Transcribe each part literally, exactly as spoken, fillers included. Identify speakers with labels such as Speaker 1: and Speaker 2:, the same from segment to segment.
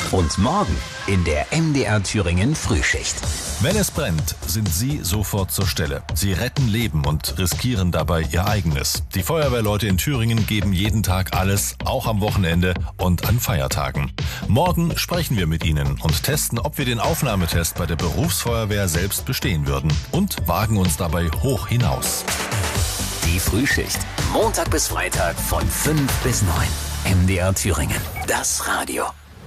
Speaker 1: Und morgen in der M D R Thüringen Frühschicht.
Speaker 2: Wenn es brennt, sind Sie sofort zur Stelle. Sie retten Leben und riskieren dabei Ihr eigenes. Die Feuerwehrleute in Thüringen geben jeden Tag alles, auch am Wochenende und an Feiertagen. Morgen sprechen wir mit Ihnen und testen, ob wir den Aufnahmetest bei der Berufsfeuerwehr selbst bestehen würden und wagen uns dabei hoch hinaus.
Speaker 1: Die Frühschicht. Montag bis Freitag von fünf bis neun. M D R Thüringen. Das Radio.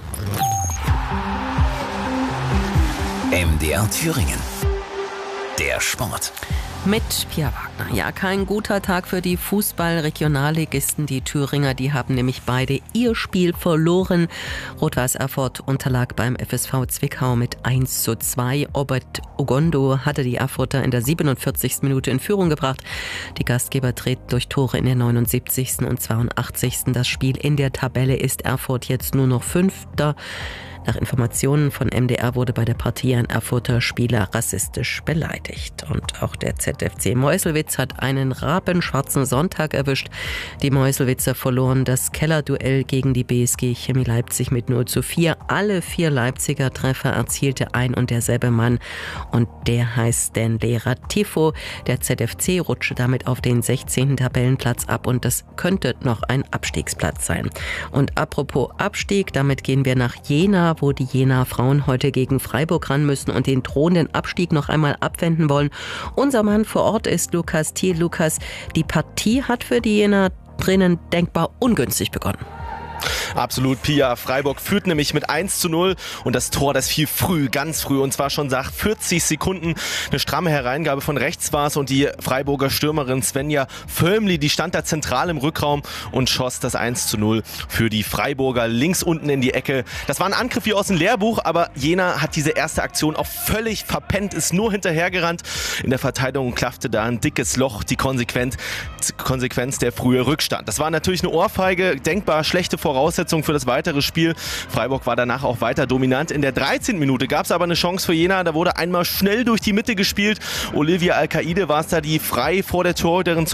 Speaker 1: M D R Thüringen. Der Sport.
Speaker 3: Mit Pia Wagner. Ja, kein guter Tag für die Fußball-Regionalligisten. Die Thüringer, die haben nämlich beide ihr Spiel verloren. Rot-Weiß Erfurt unterlag beim F S V Zwickau mit eins zu zwei. Obert Ogondo hatte die Erfurter in der siebenundvierzigsten Minute in Führung gebracht. Die Gastgeber treten durch Tore in der neunundsiebzigsten und zweiundachtzigsten Das Spiel. In der Tabelle ist Erfurt jetzt nur noch Fünfter. Nach Informationen von M D R wurde bei der Partie ein Erfurter Spieler rassistisch beleidigt. Und auch der Z F C Meuselwitz hat einen rabenschwarzen Sonntag erwischt. Die Meuselwitzer verloren das Kellerduell gegen die B S G Chemie Leipzig mit null zu vier. Alle vier Leipziger Treffer erzielte ein und derselbe Mann. Und der heißt Stanley Ratifo. Der Z F C rutschte damit auf den sechzehnten Tabellenplatz ab und das könnte noch ein Abstiegsplatz sein. Und apropos Abstieg, damit gehen wir nach Jena, wo die Jenaer Frauen heute gegen Freiburg ran müssen und den drohenden Abstieg noch einmal abwenden wollen. Unser Mann vor Ort ist Lukas Thiel. Lukas, die Partie hat für die Jenaer drinnen denkbar ungünstig begonnen.
Speaker 4: Absolut, Pia. Freiburg führt nämlich mit eins zu null und das Tor, das fiel früh, ganz früh, und zwar schon nach vierzig Sekunden. Eine stramme Hereingabe von rechts war es und die Freiburger Stürmerin Svenja Völmli, die stand da zentral im Rückraum und schoss das eins zu null für die Freiburger links unten in die Ecke. Das war ein Angriff wie aus dem Lehrbuch, aber Jena hat diese erste Aktion auch völlig verpennt, ist nur hinterhergerannt. In der Verteidigung klaffte da ein dickes Loch, die Konsequenz, Konsequenz der frühe Rückstand. Das war natürlich eine Ohrfeige, denkbar schlechte Voraussetzungen für das weitere Spiel. Freiburg war danach auch weiter dominant. In der dreizehnten Minute gab es aber eine Chance für Jena. Da wurde einmal schnell durch die Mitte gespielt. Olivia Al-Qaide war es da, die frei vor der Torhüterin zum